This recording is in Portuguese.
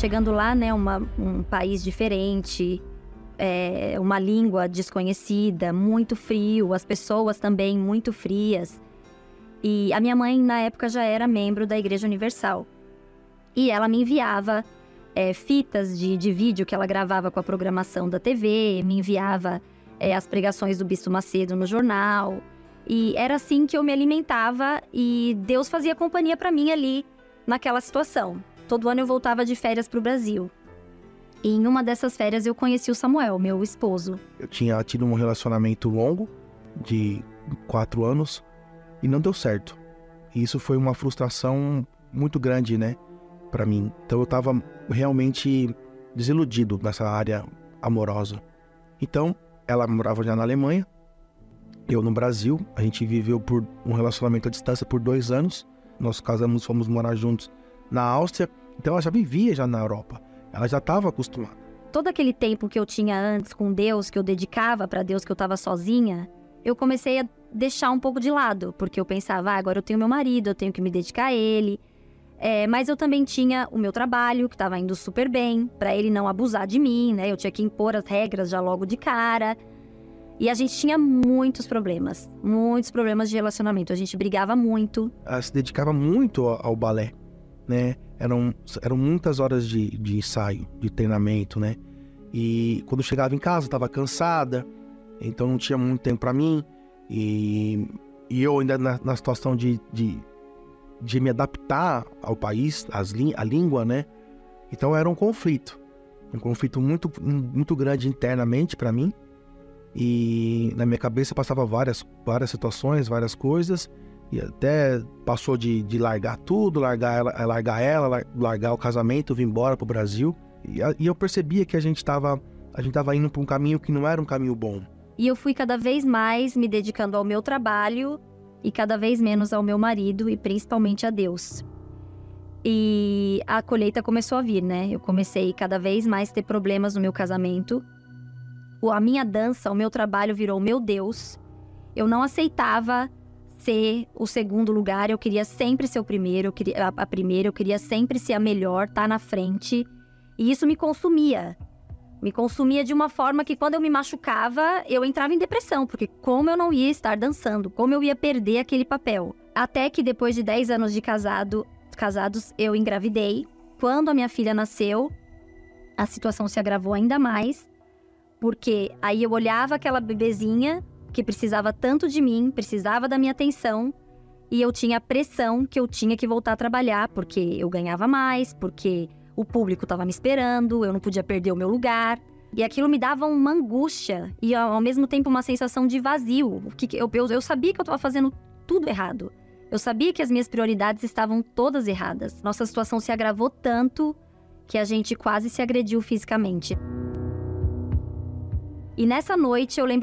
Chegando lá, né, um país diferente, uma língua desconhecida, muito frio, as pessoas também muito frias. E a minha mãe, na época, já era membro da Igreja Universal. E ela me enviava fitas de vídeo que ela gravava com a programação da TV, me enviava as pregações do Bispo Macedo no jornal. E era assim que eu me alimentava e Deus fazia companhia para mim ali, naquela situação. Todo ano eu voltava de férias para o Brasil. E em uma dessas férias eu conheci o Samuel, meu esposo. Eu tinha tido um relacionamento longo, de 4 anos, e não deu certo. E isso foi uma frustração muito grande, né, pra mim. Então eu tava realmente desiludido nessa área amorosa. Então, ela morava já na Alemanha, eu no Brasil. A gente viveu por um relacionamento à distância por 2 anos. Nós casamos, fomos morar juntos na Áustria. Então ela já vivia já na Europa. Ela já estava acostumada. Todo aquele tempo que eu tinha antes com Deus, que eu dedicava para Deus, que eu estava sozinha, eu comecei a deixar um pouco de lado, porque eu pensava, agora eu tenho meu marido, eu tenho que me dedicar a ele. Mas eu também tinha o meu trabalho, que estava indo super bem, para ele não abusar de mim, né? Eu tinha que impor as regras já logo de cara. E a gente tinha muitos problemas de relacionamento. A gente brigava muito. Ela se dedicava muito ao balé, né? Eram muitas horas de ensaio, de treinamento, né? E quando chegava em casa, estava cansada, então não tinha muito tempo para mim. E eu ainda na situação de me adaptar ao país, a língua, né? Então era um conflito muito, muito grande internamente para mim. E na minha cabeça passava várias situações, várias coisas. E até passou de largar tudo, largar o casamento, vir embora pro Brasil. E eu percebia que a gente tava indo para um caminho que não era um caminho bom. E eu fui cada vez mais me dedicando ao meu trabalho e cada vez menos ao meu marido e principalmente a Deus. E a colheita começou a vir, né? Eu comecei cada vez mais a ter problemas no meu casamento. A minha dança, o meu trabalho virou o meu Deus. Eu não aceitava ser o segundo lugar, eu queria sempre ser o primeiro, eu queria sempre ser a melhor, estar na frente. E isso me consumia. Me consumia de uma forma que quando eu me machucava, eu entrava em depressão, porque como eu não ia estar dançando, como eu ia perder aquele papel. Até que depois de 10 anos de casados, eu engravidei. Quando a minha filha nasceu, a situação se agravou ainda mais, porque aí eu olhava aquela bebezinha que precisava tanto de mim, precisava da minha atenção, e eu tinha a pressão que eu tinha que voltar a trabalhar, porque eu ganhava mais, porque o público estava me esperando, eu não podia perder o meu lugar. E aquilo me dava uma angústia e ao mesmo tempo uma sensação de vazio. Eu sabia que eu estava fazendo tudo errado. Eu sabia que as minhas prioridades estavam todas erradas. Nossa situação se agravou tanto que a gente quase se agrediu fisicamente. E nessa noite eu lembro